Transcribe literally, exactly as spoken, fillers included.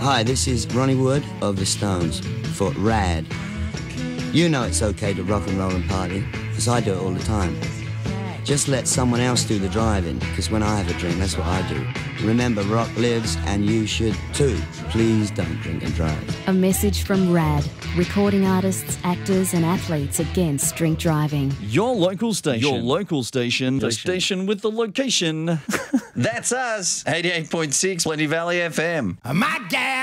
Hi, this is Ronnie Wood of The Stones for RAD. You know it's okay to rock and roll and party, because I do it all the time. Just let someone else do the driving, because when I have a drink, that's what I do. Remember, rock lives, and you should too. Please don't drink and drive. A message from RAD, recording artists, actors and athletes against drink driving. Your local station. Your local station. The station with the location. That's us. eighty-eight point six Plenty Valley F M. My gal